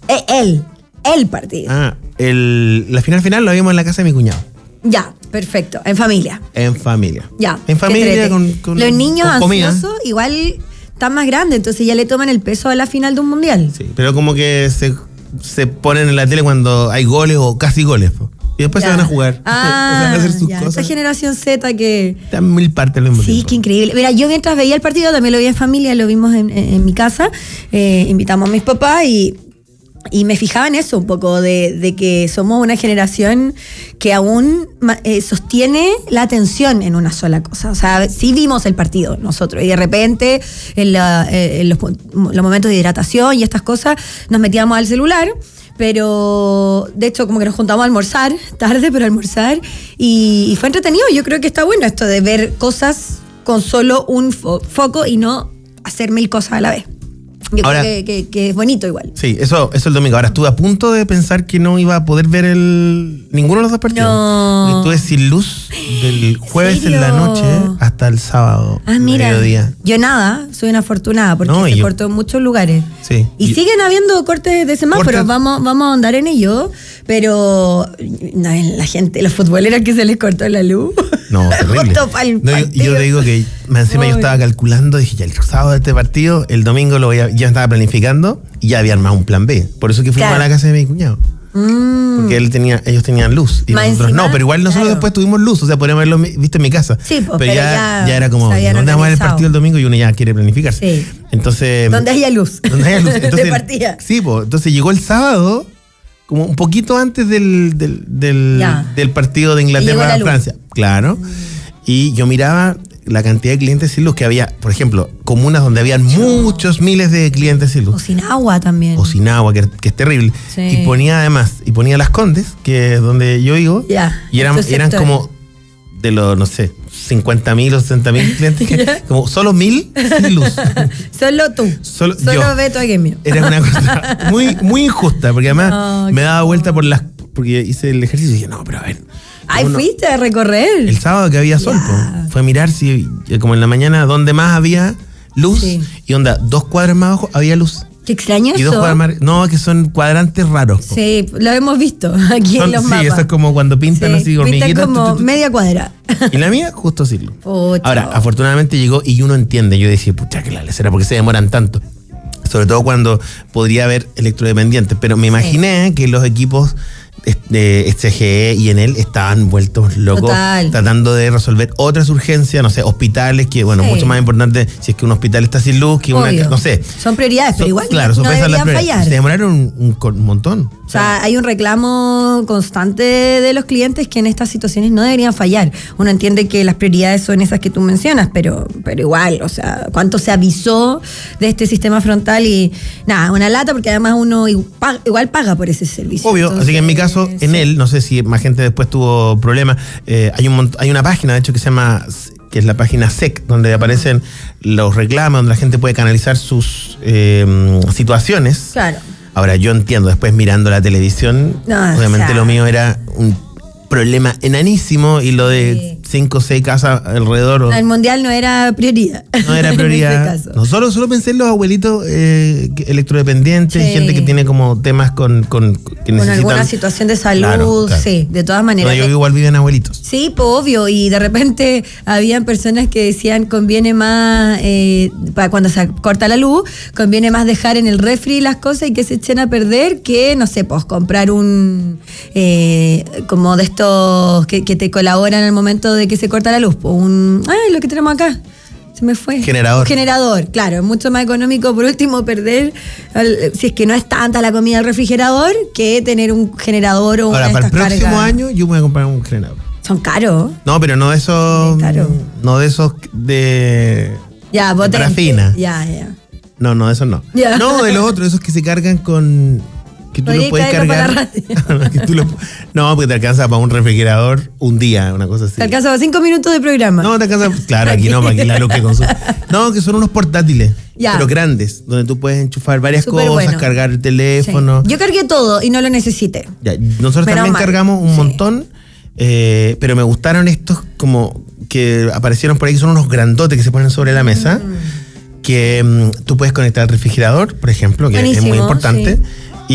El partido. La final lo vimos en la casa de mi cuñado. Ya, perfecto. En familia. Ya. En familia con los niños con ansiosos igual están más grandes, entonces ya le toman el peso a la final de un mundial. Sí, pero como que se ponen en la tele cuando hay goles o casi goles, po. Y después se van a jugar. Van a hacer sus cosas. Esa generación Z que... Están mil partes al mismo tiempo. Sí, qué increíble. Mira, yo mientras veía el partido también lo vi en familia, lo vimos en mi casa. Invitamos a mis papás y me fijaba en eso un poco, de que somos una generación que aún sostiene la atención en una sola cosa. O sea, sí vimos el partido nosotros y de repente en los momentos de hidratación y estas cosas nos metíamos al celular. Pero de hecho como que nos juntamos a almorzar, tarde pero almorzar, y fue entretenido. Yo creo que está bueno esto de ver cosas con solo un foco y no hacer 1000 cosas a la vez. Yo ahora, creo que es bonito igual. Sí, eso el domingo. Ahora estuve a punto de pensar que no iba a poder ver ninguno de los dos partidos. No. Estuve sin luz del jueves en la noche hasta el sábado. Mira, mediodía. Yo nada, soy una afortunada porque se cortó en muchos lugares. Sí. Y siguen habiendo cortes de semáforos, vamos a ahondar en ello, pero la gente, los futboleros que se les cortó la luz. No, terrible. Yo te digo que encima yo estaba calculando, dije, ya el sábado de este partido, el domingo ya estaba planificando y ya había armado un plan B. Por eso que fuimos a la casa de mi cuñado. Porque ellos tenían luz y nosotros no, pero igual nosotros después tuvimos luz, o sea, podríamos haberlo visto en mi casa. Sí, pues, pero ya era como, ¿dónde vamos a ver el partido el domingo? Y uno ya quiere planificarse. Sí. Entonces, donde haya luz. Entonces, de partida. Sí, pues, entonces llegó el sábado, como un poquito antes del partido de Inglaterra-Francia. Claro. Y yo miraba la cantidad de clientes sin luz que había, por ejemplo, comunas donde habían muchos miles de clientes sin luz. O sin agua también. O sin agua, que es terrible. Sí. Y ponía Las Condes, que es donde yo vivo, y eran como de los, no sé, 50.000 o 60.000 clientes, como solo 1.000 sin luz. Solo tú. Solo Beto Aguemio. Era una cosa muy, muy injusta, porque además me daba vuelta porque hice el ejercicio y dije, no, pero a ver. Fuiste a recorrer. El sábado que había sol, fue a mirar si, como en la mañana, donde más había luz, y 2 cuadras más abajo había luz. Qué extraño y eso. 2 cuadras más, no, que son cuadrantes raros. Sí, lo hemos visto aquí en los mapas. Sí, eso es como cuando pintan así hormiguitas. Pintan como media cuadra. Y la mía, justo sin luz. Ahora, afortunadamente llegó y uno entiende. Yo decía, pucha, que la lecera, ¿por qué se demoran tanto? Sobre todo cuando podría haber electrodependientes. Pero me imaginé que los equipos de CGE y en él estaban vueltos locos. Total. Tratando de resolver otras urgencias, no sé, hospitales, que mucho más importante si es que un hospital está sin luz, que no sé. Son prioridades, pero igual claro, no deberían fallar. Se demoraron un montón. O sea, hay un reclamo constante de los clientes que en estas situaciones no deberían fallar. Uno entiende que las prioridades son esas que tú mencionas, pero igual, o sea, cuánto se avisó de este sistema frontal y nada, una lata, porque además uno igual paga por ese servicio. Obvio, entonces, así que en mi caso, en él, no sé si más gente después tuvo problemas, hay una página, de hecho, que se llama, que es la página SEC, donde aparecen los reclamos, donde la gente puede canalizar sus situaciones. Claro. Ahora, yo entiendo, después mirando la televisión, obviamente lo mío era un problema enanísimo y lo de 5 o 6 casas alrededor. El mundial no era prioridad. No era prioridad. En este caso. No, solo pensé en los abuelitos electrodependientes, gente que tiene como temas que necesitan. Con alguna situación de salud, claro. Sí, de todas maneras. No, yo igual viven abuelitos. Sí, pues obvio, y de repente habían personas que decían conviene más, para cuando se corta la luz, conviene más dejar en el refri las cosas y que se echen a perder que, no sé, pues comprar un, como de estos que te colaboran al momento de que se corta la luz, lo que tenemos acá, se me fue. Generador, claro, es mucho más económico por último perder, si es que no es tanta la comida del refrigerador, que tener un generador o ahora, para el próximo año yo me voy a comprar un generador. ¿Son caros? No, pero no de esos, no de esos de parafina. Ya. No, de esos no. Ya. No, de los otros, esos que se cargan con... que tú lo puedes cargar. No, porque te alcanza para un refrigerador un día, una cosa así. Te alcanza para 5 minutos de programa. No, te alcanza, claro, aquí no, para aquí la luz que consume. No, que son unos portátiles, pero grandes, donde tú puedes enchufar varias cosas, cargar el teléfono. Sí. Yo cargué todo y no lo necesité. Ya, nosotros también cargamos un montón, pero me gustaron estos como que aparecieron por ahí, que son unos grandotes que se ponen sobre la mesa. Que tú puedes conectar al refrigerador, por ejemplo, que buenísimo, es muy importante.